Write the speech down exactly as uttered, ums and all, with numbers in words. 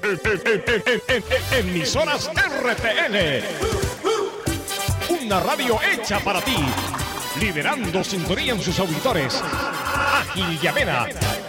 Emisoras R T N. Una radio hecha para ti. Liderando sintonía en sus auditores. Ágil y amena.